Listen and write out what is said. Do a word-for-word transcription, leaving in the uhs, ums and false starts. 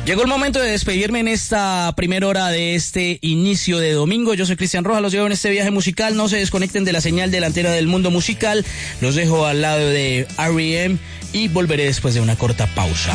Llegó el momento de despedirme en esta primera hora de este inicio de domingo. Yo soy Cristian Rojas, los llevo en este viaje musical. No se desconecten de la señal delantera del mundo musical. Los dejo al lado de R E M y volveré después de una corta pausa.